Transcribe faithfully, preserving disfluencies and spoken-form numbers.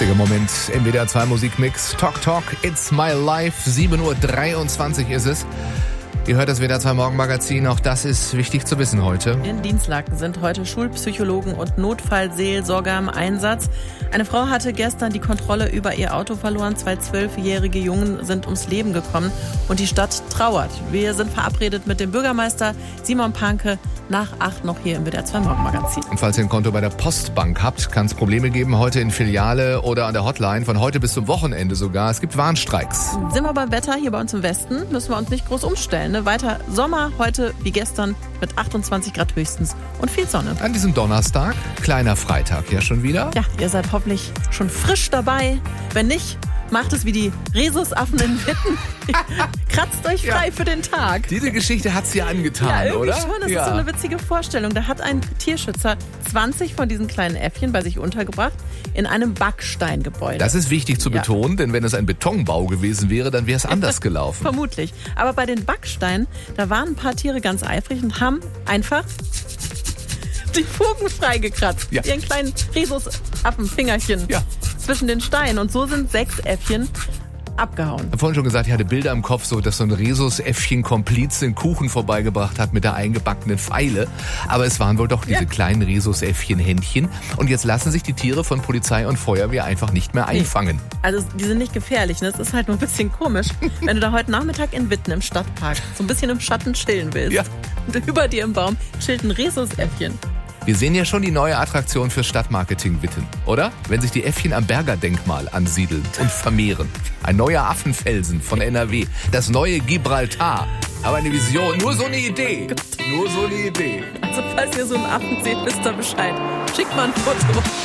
Einziger Moment im W D R zwei Musikmix. Talk Talk, It's My Life. sieben Uhr dreiundzwanzig ist es. Ihr hört das W D R zwei Morgenmagazin. Auch das ist wichtig zu wissen heute. In Dienstlaken sind heute Schulpsychologen und Notfallseelsorger im Einsatz. Eine Frau hatte gestern die Kontrolle über ihr Auto verloren. Zwei zwölfjährige Jungen sind ums Leben gekommen und die Stadt trauert. Wir sind verabredet mit dem Bürgermeister Simon Panke nach acht noch hier im W D R zwei Morgenmagazin. Und falls ihr ein Konto bei der Postbank habt, kann es Probleme geben heute in Filiale oder an der Hotline. Von heute bis zum Wochenende sogar. Es gibt Warnstreiks. Sind wir beim Wetter hier bei uns im Westen, müssen wir uns nicht groß umstellen. Ne? Weiter Sommer heute wie gestern mit achtundzwanzig Grad höchstens und viel Sonne. An diesem Donnerstag, kleiner Freitag ja schon wieder. Ja, ihr seid hoffentlich schon frisch dabei. Wenn nicht, macht es wie die Rhesusaffen in Witten. Kratzt euch frei ja. für den Tag. Diese Geschichte hat's dir angetan, ja, irgendwie oder? schon. Das ja. ist so eine witzige Vorstellung. Da hat ein Tierschützer zwanzig von diesen kleinen Äffchen bei sich untergebracht in einem Backsteingebäude. Das ist wichtig zu ja. betonen, denn wenn es ein Betonbau gewesen wäre, dann wäre es anders gelaufen. Vermutlich. Aber bei den Backsteinen, da waren ein paar Tiere ganz eifrig und haben einfach die Fugen freigekratzt. Ja. Ihren kleinen Rhesusaffenfingerchen ja. zwischen den Steinen. Und so sind sechs Äffchen abgehauen. Ich habe vorhin schon gesagt, ich hatte Bilder im Kopf, so dass so ein Rhesusäffchen-Komplize einen Kuchen vorbeigebracht hat mit der eingebackenen Pfeile. Aber es waren wohl doch diese ja. kleinen Rhesusäffchen-Händchen. Und jetzt lassen sich die Tiere von Polizei und Feuerwehr einfach nicht mehr einfangen. Nee. Also die sind nicht gefährlich, ne? Es ist halt nur ein bisschen komisch, wenn du da heute Nachmittag in Witten im Stadtpark so ein bisschen im Schatten chillen willst. Ja. Und über dir im Baum chillt ein Rhesusäffchen. Wir sehen ja schon die neue Attraktion für Stadtmarketing Witten, oder? Wenn sich die Äffchen am Berger-Denkmal ansiedeln und vermehren. Ein neuer Affenfelsen von N R W. Das neue Gibraltar. Aber eine Vision, nur so eine Idee. Nur so eine Idee. Also falls ihr so einen Affen seht, wisst ihr Bescheid. Schickt mal ein Foto.